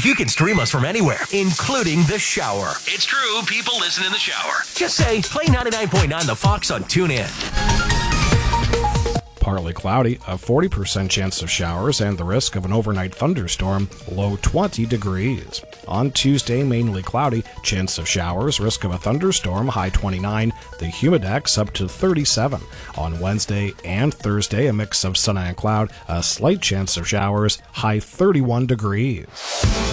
you can stream us from anywhere, including the shower. It's true, people listen in the shower. Just say, play 99.9 The Fox on TuneIn. Partly cloudy, a 40% chance of showers, and the risk of an overnight thunderstorm, low 20 degrees. On Tuesday, mainly cloudy, chance of showers, risk of a thunderstorm, high 29, the humidex up to 37. On Wednesday and Thursday, a mix of sun and cloud, a slight chance of showers, high 31 degrees.